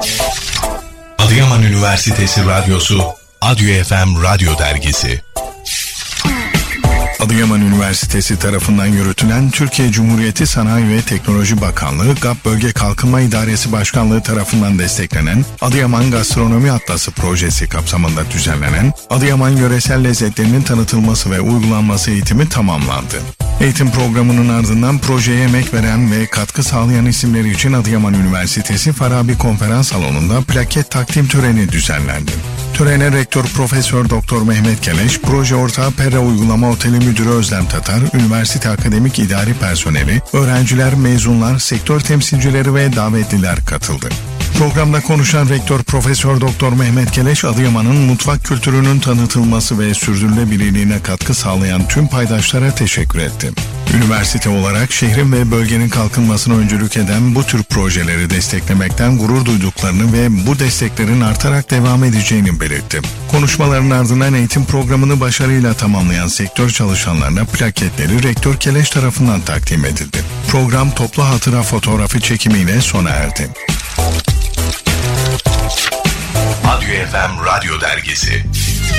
Adıyaman Üniversitesi Radyosu, Adyo FM Radyo Dergisi. Adıyaman Üniversitesi tarafından yürütülen Türkiye Cumhuriyeti Sanayi ve Teknoloji Bakanlığı, GAP Bölge Kalkınma İdaresi Başkanlığı tarafından desteklenen Adıyaman Gastronomi Atlası projesi kapsamında düzenlenen Adıyaman yöresel lezzetlerinin tanıtılması ve uygulanması eğitimi tamamlandı. Eğitim programının ardından projeye emek veren ve katkı sağlayan isimleri için Adıyaman Üniversitesi Farabi Konferans Salonu'nda plaket takdim töreni düzenlendi. Törene Rektör Profesör Doktor Mehmet Keleş, proje ortağı Perra Uygulama Oteli Müdürü Özlem Tatar, üniversite akademik idari personeli, öğrenciler, mezunlar, sektör temsilcileri ve davetliler katıldı. Programda konuşan Rektör Profesör Doktor Mehmet Keleş, Adıyaman'ın mutfak kültürünün tanıtılması ve sürdürülebilirliğine katkı sağlayan tüm paydaşlara teşekkür etti. Üniversite olarak şehrin ve bölgenin kalkınmasına öncülük eden bu tür projeleri desteklemekten gurur duyduklarını ve bu desteklerin artarak devam edeceğini belirtti. Konuşmaların ardından eğitim programını başarıyla tamamlayan sektör çalışanlarına plaketleri Rektör Keleş tarafından takdim edildi. Program toplu hatıra fotoğrafı çekimiyle sona erdi. Adyo FM Radyo Dergisi.